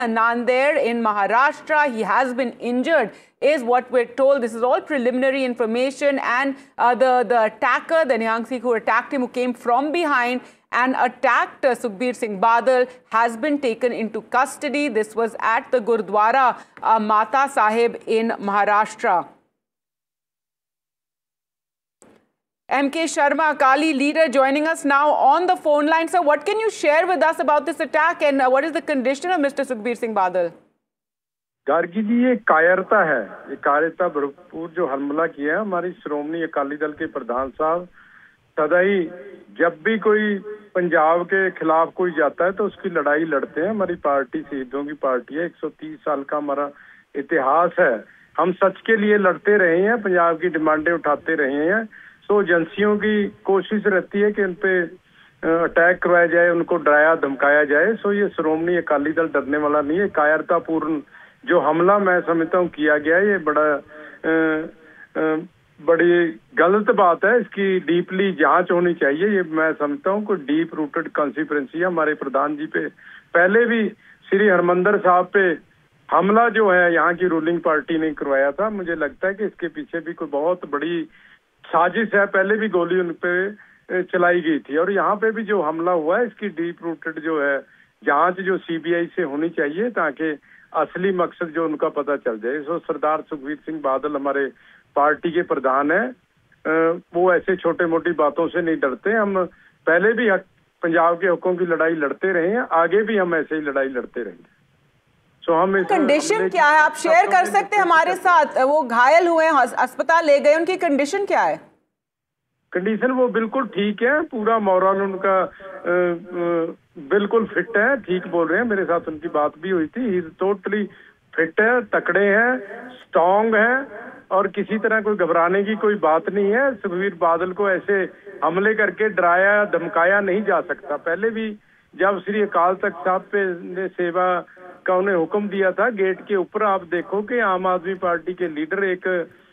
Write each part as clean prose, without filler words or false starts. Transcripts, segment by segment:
Nanded in Maharashtra. He has been injured, is what we're told. This is all preliminary information. And the attacker, the Nihang Sikh who attacked him, who came from behind and attacked Sukhbir Singh Badal, has been taken into custody. This was at the Gurdwara Mata Sahib in Maharashtra. M.K. Sharma, Akali leader, joining us now on the phone line. Sir, what can you share with us about this attack and what is the condition of Mr. Sukhbir Singh Badal? Gargi जी, ये कायरता है, ये कायरता भरपूर जो हमला किया है हमारी श्रोमणी अकाली दल के प्रधान साहब। सदा ही जब भी कोई पंजाब के खिलाफ कोई जाता है तो उसकी लड़ाई लड़ते हैं। हमारी पार्टी शहीदों की पार्टी है, 130 साल का हमारा इतिहास है। हम सच के लिए लड़ते रहे हैं, पंजाब की डिमांडें उठाते रहे हैं। तो एजेंसियों की कोशिश रहती है कि उन पे अटैक करवाया जाए, उनको डराया धमकाया जाए। सो ये श्रोमणी अकाली दल डरने वाला नहीं है। कायरतापूर्ण जो हमला मैं समझता हूँ किया गया है, ये बड़ी गलत बात है। इसकी डीपली जांच होनी चाहिए। ये मैं समझता हूँ कोई डीप रूटेड कॉन्सिक्वेंस है। हमारे प्रधान जी पे पहले भी श्री हरमंदिर साहब पे हमला जो है यहाँ की रूलिंग पार्टी ने करवाया था। मुझे लगता है कि इसके पीछे भी कोई बहुत बड़ी साजिश है। पहले भी गोली उन पे चलाई गई थी और यहाँ पे भी जो हमला हुआ है इसकी डीप रूटेड जो है जांच जो सीबीआई से होनी चाहिए, ताकि असली मकसद जो उनका पता चल जाए। सो सरदार सुखबीर सिंह बादल हमारे पार्टी के प्रधान है, वो ऐसे छोटे मोटी बातों से नहीं डरते। हम पहले भी पंजाब के हकों की लड़ाई लड़ते रहे हैं, आगे भी हम ऐसे ही लड़ाई लड़ते रहेंगे। सो हम कंडीशन क्या है, आप शेयर कर सकते हैं हमारे साथ? वो घायल हुए हैं, अस्पताल ले गए, उनकी कंडीशन क्या है? कंडीशन वो बिल्कुल ठीक है, पूरा मोरल उनका बिल्कुल फिट है, ठीक बोल रहे हैं। मेरे साथ उनकी बात भी हुई थी। ही टोटली फिट है, तकड़े हैं, स्ट्रॉन्ग हैं और किसी तरह कोई घबराने की कोई बात नहीं है। सुखबीर बादल को ऐसे हमले करके डराया धमकाया नहीं जा सकता। पहले भी जब श्री अकाल तख्त साहब पे ने सेवा का उन्हें हुक्म दिया था, गेट के ऊपर आप देखो कि आम आदमी पार्टी के लीडर एक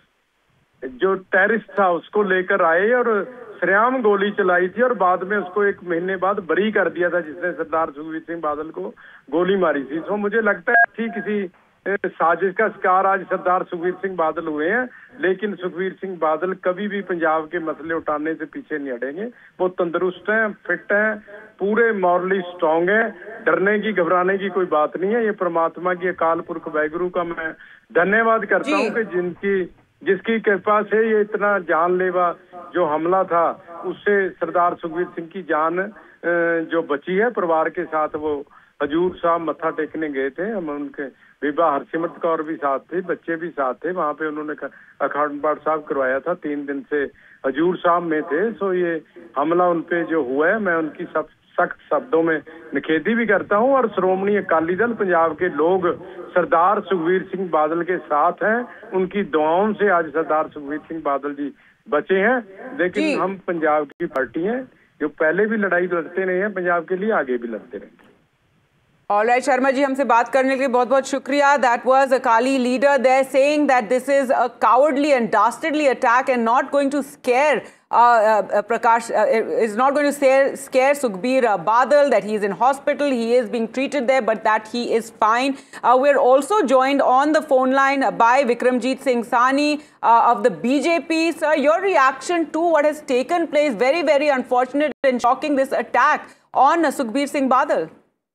जो टेररिस्ट था उसको लेकर आए और सरेआम गोली चलाई थी और बाद में उसको 1 महीने बाद बरी कर दिया था, जिसने सरदार सुखबीर सिंह बादल को गोली मारी थी। तो मुझे लगता है कि किसी साजिश का शिकार आज सरदार सुखबीर सिंह बादल हुए हैं, लेकिन सुखबीर सिंह बादल कभी भी पंजाब के मसले उठाने से पीछे नहीं हटेंगे। वो तंदुरुस्त हैं, फिट हैं, पूरे मॉरली स्ट्रॉन्ग है। डरने की घबराने की कोई बात नहीं है। ये परमात्मा की अकाल पुरख वाहिगुरु का मैं धन्यवाद करता हूँ कि जिसकी कृपा से ये इतना जानलेवा जो हमला था उससे सरदार सुखबीर सिंह की जान जो बची है। परिवार के साथ वो हजूर साहब मत्था टेकने गए थे, हम उनके विवाह हरसिमरत कौर भी साथ थे, बच्चे भी साथ थे। वहां पे उन्होंने अखंड पाठ साहब करवाया था, 3 दिन से हजूर साहब में थे। सो ये हमला उनपे जो हुआ है, मैं उनकी सख्त शब्दों में निखेधी भी करता हूं और श्रोमणी अकाली दल पंजाब के लोग सरदार सुखबीर सिंह बादल के साथ हैं। उनकी दुआओं से आज सरदार सुखबीर सिंह बादल जी बचे हैं। लेकिन हम पंजाब की पार्टी हैं जो पहले भी लड़ाई लड़ते रहे हैं पंजाब के लिए, आगे भी लड़ते रहेंगे। ऑलराइट शर्मा जी, हमसे बात करने के लिए बहुत बहुत शुक्रिया। That was Akali leader there saying that this is a cowardly and डास्टर्डली attack and not going to square Prakash is not going to scare Sukhbir Badal, that he is in hospital, he is being treated there, but that he is fine. We're also joined on the phone line by Vikramjit Singh Sani of the BJP. Sir, your reaction to what has taken place, very, very unfortunate and shocking, this attack on Sukhbir Singh Badal.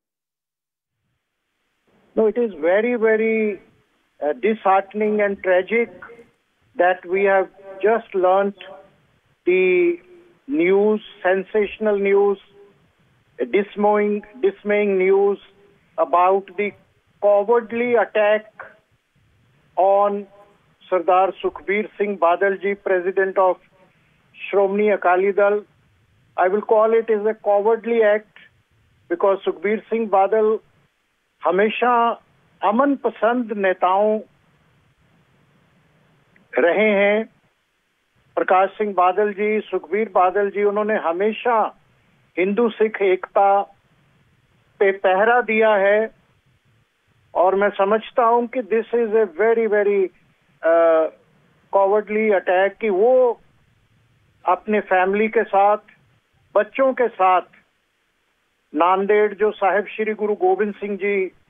No, it is very, very disheartening and tragic that we have just learnt the news, sensational news, dismaying news about the cowardly attack on Sardar Sukhbir Singh Badal ji, President of Shromani Akali Dal. I will call it as a cowardly act because Sukhbir Singh Badal हमेशा अमन पसंद नेताओं रहे हैं। प्रकाश सिंह बादल जी, सुखबीर बादल जी, उन्होंने हमेशा हिंदू सिख एकता पे पहरा दिया है और मैं समझता हूं कि this is a very very cowardly attack कि वो अपने फैमिली के साथ, बच्चों के साथ नांदेड़ जो साहिब श्री गुरु गोविंद सिंह जी